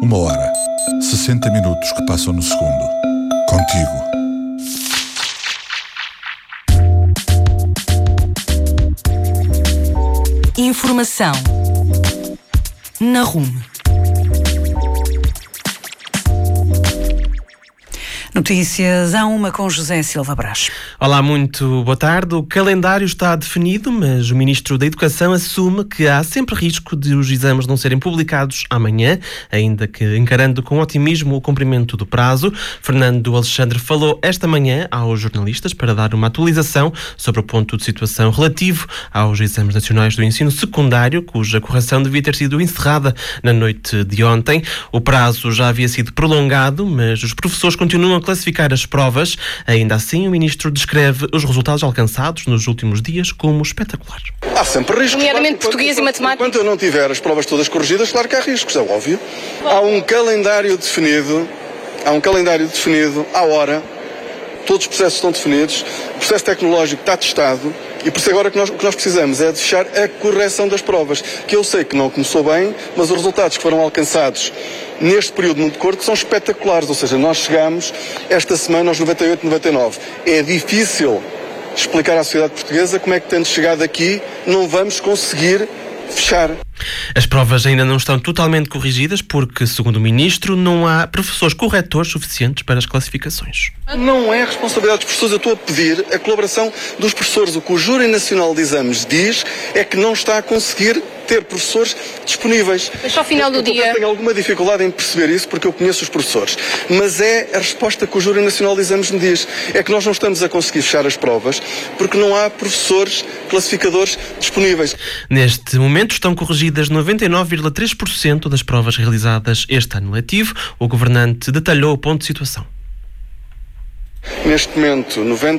Uma hora, 60 minutos que passam no segundo. Contigo. Informação na RUM. Notícias à uma com José Silva Brás. Olá, muito boa tarde. O calendário está definido, mas o Ministro da Educação assume que há sempre risco de os exames não serem publicados amanhã, ainda que encarando com otimismo o cumprimento do prazo. Fernando Alexandre falou esta manhã aos jornalistas para dar uma atualização sobre o ponto de situação relativo aos exames nacionais do ensino secundário, cuja correção devia ter sido encerrada na noite de ontem. O prazo já havia sido prolongado, mas os professores continuam a classificar as provas. Ainda assim, o Ministro descreve os resultados alcançados nos últimos dias como espetaculares. Há sempre riscos. Nomeadamente português e matemática. Enquanto eu não tiver as provas todas corrigidas, claro que há riscos, é óbvio. Há um calendário definido, à hora, todos os processos estão definidos, o processo tecnológico está testado e por isso agora o que nós precisamos é de fechar a correção das provas, que eu sei que não começou bem, mas os resultados que foram alcançados neste período muito curto são espetaculares, ou seja, nós chegamos esta semana aos 98, 99. É difícil explicar à sociedade portuguesa como é que tendo chegado aqui não vamos conseguir fechar. As provas ainda não estão totalmente corrigidas porque, segundo o Ministro, não há professores corretores suficientes para as classificações. Não é responsabilidade dos professores, eu estou a pedir a colaboração dos professores. O que o Júri Nacional de Exames diz é que não está a conseguir ter professores disponíveis. Mas ao final do dia... Eu tenho alguma dificuldade em perceber isso porque eu conheço os professores. Mas é a resposta que o Júri Nacional de Exames me diz. É que nós não estamos a conseguir fechar as provas porque não há professores classificadores disponíveis. Neste momento estão corrigidas 99,3% das provas realizadas este ano letivo. O governante detalhou o ponto de situação. Neste momento,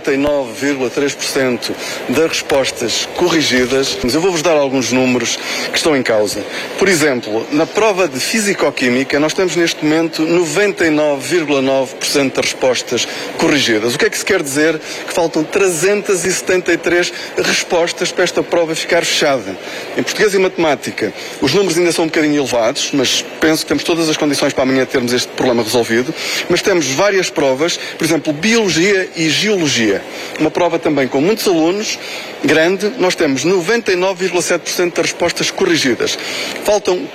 99,3% das respostas corrigidas. Mas eu vou-vos dar alguns números que estão em causa. Por exemplo, na prova de Físico-Química, nós temos neste momento 99,9% das respostas corrigidas. O que é que se quer dizer? Que faltam 373 respostas para esta prova ficar fechada. Em português e matemática, os números ainda são um bocadinho elevados, mas penso que temos todas as condições para amanhã termos este problema resolvido. Mas temos várias provas, por exemplo, Biologia e Geologia. Uma prova também com muitos alunos, grande. Nós temos 99,7% das respostas corrigidas. Faltam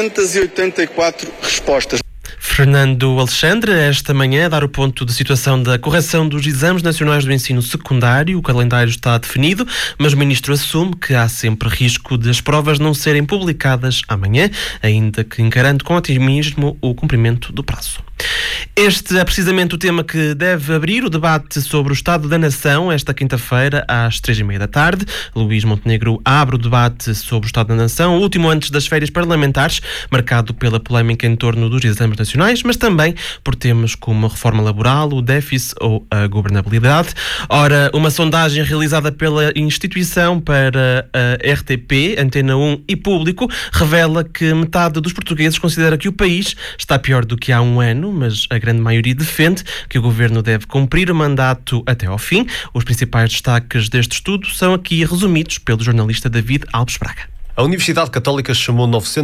584 respostas. Fernando Alexandre, esta manhã, a dar o ponto de situação da correção dos exames nacionais do ensino secundário. O calendário está definido, mas o Ministro assume que há sempre risco de as provas não serem publicadas amanhã, ainda que encarando com otimismo o cumprimento do prazo. Este é precisamente o tema que deve abrir o debate sobre o Estado da Nação esta quinta-feira às 15h30 da tarde. Luís Montenegro abre o debate sobre o Estado da Nação, o último antes das férias parlamentares, marcado pela polémica em torno dos exames nacionais, mas também por temas como a reforma laboral, o déficit ou a governabilidade. Ora, uma sondagem realizada pela instituição para a RTP, Antena 1 e Público, revela que metade dos portugueses considera que o país está pior do que há um ano, mas a grande maioria defende que o governo deve cumprir o mandato até ao fim. Os principais destaques deste estudo são aqui resumidos pelo jornalista David Alves Braga. A Universidade Católica chamou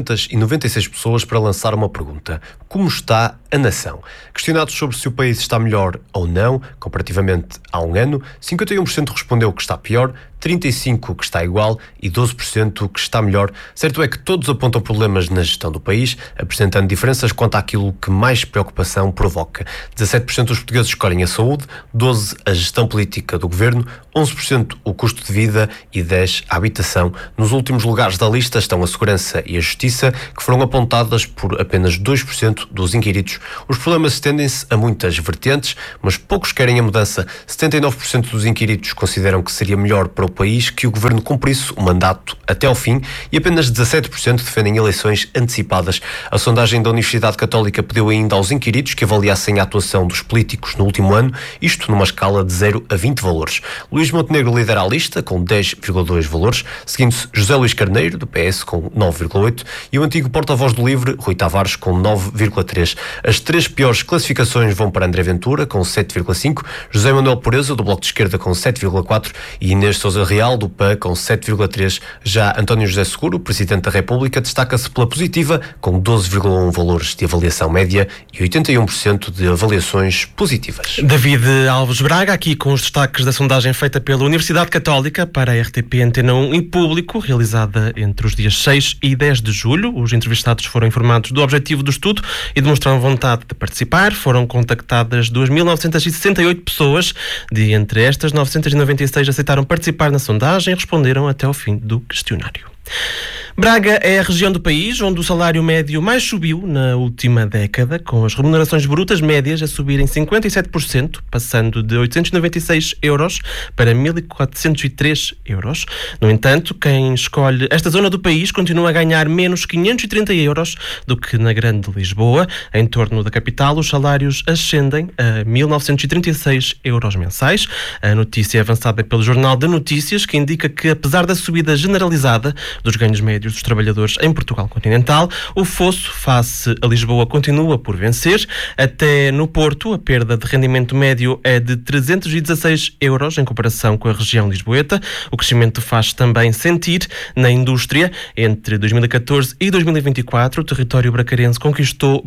996 pessoas para lançar uma pergunta: como está a nação? Questionados sobre se o país está melhor ou não, comparativamente a um ano, 51% respondeu que está pior, 35% que está igual e 12% que está melhor. Certo é que todos apontam problemas na gestão do país, apresentando diferenças quanto àquilo que mais preocupação provoca. 17% dos portugueses escolhem a saúde, 12% a gestão política do governo, 11% o custo de vida e 10% a habitação. Nos últimos lugares da lista estão a segurança e a justiça, que foram apontadas por apenas 2% dos inquiridos. Os problemas estendem-se a muitas vertentes, mas poucos querem a mudança. 79% dos inquiridos consideram que seria melhor para o país que o governo cumprisse o mandato até ao fim e apenas 17% defendem eleições antecipadas. A sondagem da Universidade Católica pediu ainda aos inquiridos que avaliassem a atuação dos políticos no último ano, isto numa escala de 0 a 20 valores. Luís Montenegro lidera a lista com 10,2 valores, seguindo-se José Luís Carneiro, do PS, com 9,8 e o antigo porta-voz do LIVRE, Rui Tavares, com 9,3. As três piores classificações vão para André Ventura, com 7,5, José Manuel Pureza, do Bloco de Esquerda, com 7,4 e Inês Sousa Real do PAN com 7,3. Já António José Seguro, Presidente da República, destaca-se pela positiva, com 12,1 valores de avaliação média e 81% de avaliações positivas. David Alves Braga, aqui com os destaques da sondagem feita pela Universidade Católica para a RTP Antena 1 e Público, realizada entre os dias 6 e 10 de julho. Os entrevistados foram informados do objetivo do estudo e demonstraram vontade de participar. Foram contactadas 2.968 pessoas. De entre estas, 996 aceitaram participar na sondagem e responderam até ao fim do questionário. Braga é a região do país onde o salário médio mais subiu na última década, com as remunerações brutas médias a subirem 57%, passando de 896 euros para 1.403 euros. No entanto, quem escolhe esta zona do país continua a ganhar menos 530 euros do que na Grande Lisboa. Em torno da capital, os salários ascendem a 1.936 euros mensais. A notícia é avançada pelo Jornal de Notícias, que indica que, apesar da subida generalizada dos ganhos médios dos trabalhadores em Portugal continental, o fosso face a Lisboa continua por vencer. Até no Porto, a perda de rendimento médio é de 316 euros em comparação com a região lisboeta. O crescimento faz também sentir na indústria. Entre 2014 e 2024, o território bracarense conquistou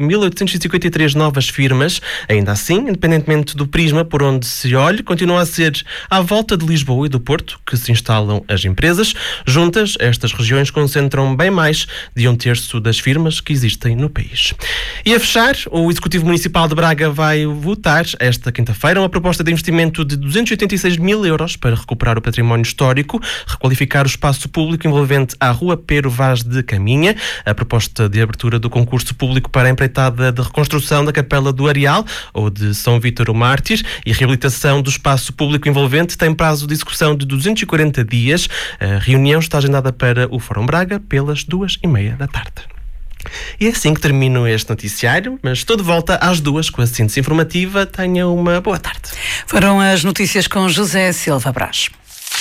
1.853 novas firmas. Ainda assim, independentemente do prisma por onde se olhe, continua a ser à volta de Lisboa e do Porto que se instalam as empresas. Juntas, estas regiões concentram bem mais de 1/3 das firmas que existem no país. E a fechar, o Executivo Municipal de Braga vai votar esta quinta-feira uma proposta de investimento de 286 mil euros para recuperar o património histórico, requalificar o espaço público envolvente à Rua Pero Vaz de Caminha. A proposta de abertura do concurso público para a empreitada de reconstrução da Capela do Areal ou de São Vítor o Mártir e reabilitação do espaço público envolvente tem prazo de execução de 240 dias. A reunião está agendada para o Fórum Braga pelas 2:30 da tarde. E é assim que termino este noticiário, mas estou de volta às 2 com a síntese informativa. Tenha uma boa tarde. Foram as notícias com José Silva Brás.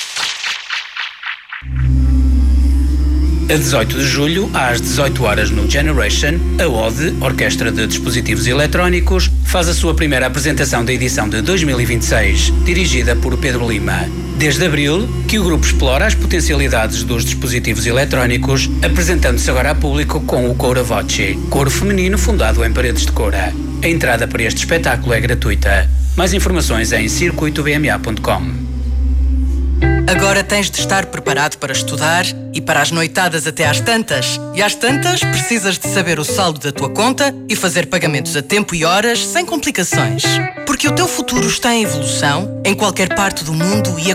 A 18 de julho, às 18 horas no Generation, a ODE, Orquestra de Dispositivos Eletrónicos, faz a sua primeira apresentação da edição de 2026, dirigida por Pedro Lima. Desde abril, que o grupo explora as potencialidades dos dispositivos eletrónicos, apresentando-se agora a público com o Cora Voce, coro feminino fundado em Paredes de Coura. A entrada para este espetáculo é gratuita. Mais informações em circuitobma.com. Agora tens de estar preparado para estudar e para as noitadas até às tantas. E às tantas, precisas de saber o saldo da tua conta e fazer pagamentos a tempo e horas sem complicações. Porque o teu futuro está em evolução, em qualquer parte do mundo e a